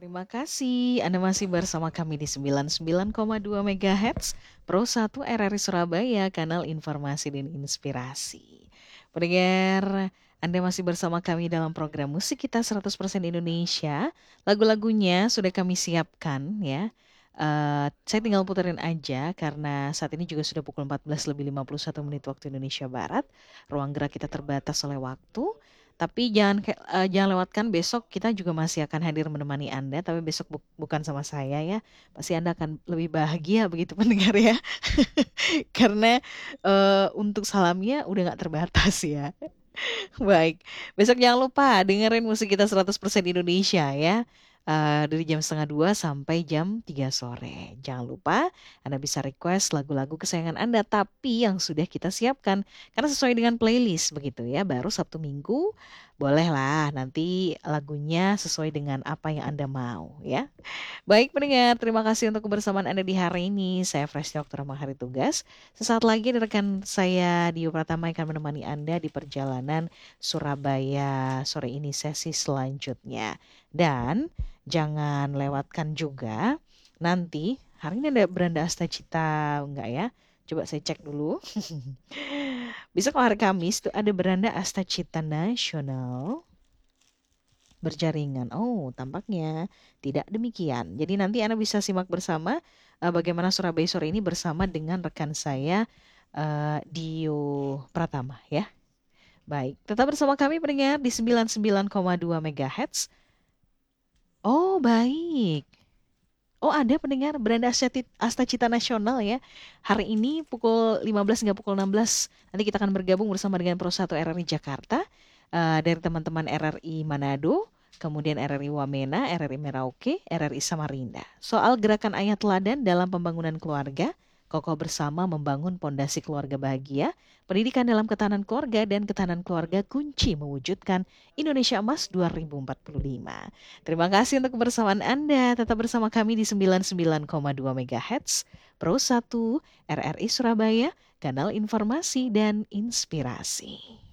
Terima kasih. Anda masih bersama kami di 99,2 MHz Pro 1 RRI Surabaya, kanal informasi dan inspirasi. Pendengar, Anda masih bersama kami dalam program Musik Kita 100% Indonesia. Lagu-lagunya sudah kami siapkan ya. Saya tinggal puterin aja karena saat ini juga sudah pukul 14 lebih 51 menit waktu Indonesia Barat. Ruang gerak kita terbatas oleh waktu. Tapi jangan lewatkan, besok kita juga masih akan hadir menemani Anda, tapi besok bukan sama saya ya. Pasti Anda akan lebih bahagia begitu pendengar ya. Karena untuk salamnya udah nggak terbatas ya. Baik, besok jangan lupa dengerin musik kita 100% Indonesia ya. Dari jam setengah 2 sampai jam 3 sore. Jangan lupa Anda bisa request lagu-lagu kesayangan Anda, tapi yang sudah kita siapkan. Karena sesuai dengan playlist begitu ya, baru Sabtu Minggu bolehlah nanti lagunya sesuai dengan apa yang Anda mau ya. Baik pendengar, terima kasih untuk kebersamaan Anda di hari ini. Saya Fresh Waktu Ramah Hari Tugas. Sesaat lagi rekan saya Dio Pratama akan menemani Anda di perjalanan Surabaya sore ini sesi selanjutnya. Dan jangan lewatkan juga nanti, hari ini ada Beranda Astacita enggak ya? Coba saya cek dulu. Besok hari Kamis tuh ada Beranda Astacita Nasional berjaringan. Oh, tampaknya tidak demikian. Jadi nanti Anda bisa simak bersama bagaimana Surabaya sore ini bersama dengan rekan saya Dio Pratama ya. Baik, tetap bersama kami pendengar di 99,2 MHz. Oh, baik. Oh, ada pendengar Beranda Astacita Nasional ya. Hari ini pukul 15 hingga pukul 16. Nanti kita akan bergabung bersama dengan Pro 1 RRI Jakarta, dari teman-teman RRI Manado, kemudian RRI Wamena, RRI Merauke, RRI Samarinda. Soal gerakan ayat teladan dalam pembangunan keluarga, kokoh bersama membangun pondasi keluarga bahagia, pendidikan dalam ketahanan keluarga dan ketahanan keluarga kunci mewujudkan Indonesia Emas 2045. Terima kasih untuk kebersamaan Anda. Tetap bersama kami di 99,2 MHz Pro 1 RRI Surabaya, kanal informasi dan inspirasi.